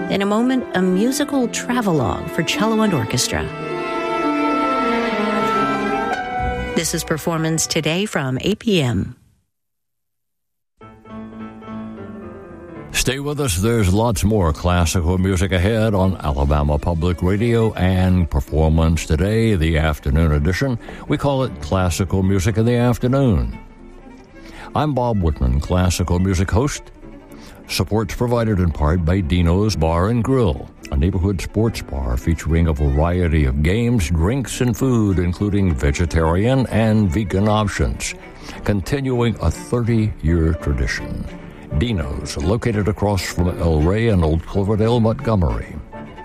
In a moment, a musical travelogue for cello and orchestra. This is Performance Today from 8 p.m. Stay with us. There's lots more classical music ahead on Alabama Public Radio and Performance Today, the afternoon edition. We call it Classical Music in the Afternoon. I'm Bob Whitman, classical music host. Support's provided in part by Dino's Bar and Grill, a neighborhood sports bar featuring a variety of games, drinks, and food, including vegetarian and vegan options, continuing a 30-year tradition. Dino's, located across from El Rey and Old Cloverdale, Montgomery.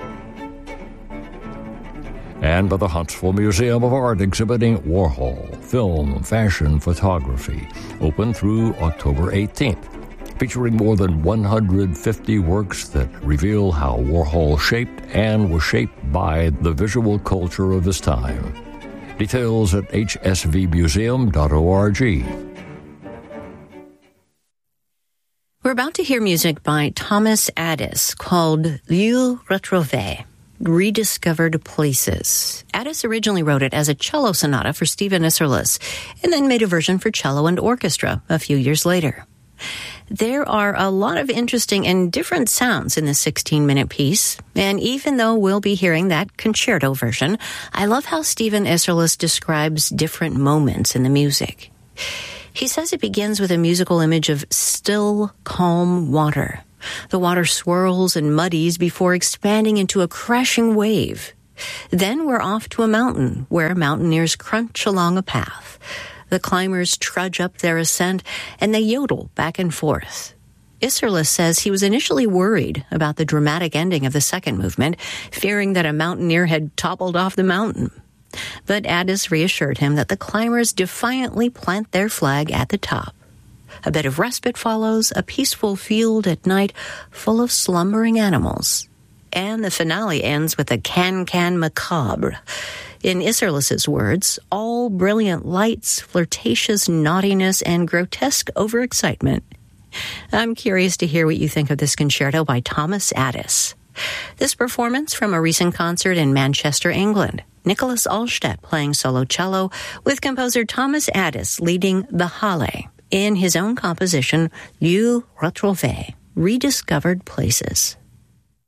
And by the Huntsville Museum of Art, exhibiting Warhol, film, fashion, photography, open through October 18th. Featuring more than 150 works that reveal how Warhol shaped and was shaped by the visual culture of his time. Details at hsvmuseum.org. We're about to hear music by Thomas Addis called Lieux Retrouvés, Rediscovered Places. Addis originally wrote it as a cello sonata for Stephen Isserlis and then made a version for cello and orchestra a few years later. There are a lot of interesting and different sounds in this 16-minute piece, and even though we'll be hearing that concerto version, I love how Stephen Isserlis describes different moments in the music. He says it begins with a musical image of still, calm water. The water swirls and muddies before expanding into a crashing wave. Then we're off to a mountain where mountaineers crunch along a path. The climbers trudge up their ascent, and they yodel back and forth. Isserlis says he was initially worried about the dramatic ending of the second movement, fearing that a mountaineer had toppled off the mountain. But Addis reassured him that the climbers defiantly plant their flag at the top. A bit of respite follows, a peaceful field at night full of slumbering animals. And the finale ends with a can-can macabre. In Isserlis's words, all brilliant lights, flirtatious naughtiness, and grotesque overexcitement. I'm curious to hear what you think of this concerto by Thomas Addis. This performance from a recent concert in Manchester, England. Nicholas Alstedt playing solo cello, with composer Thomas Addis leading the Halle in his own composition, Lieux Retrouvés, Rediscovered Places.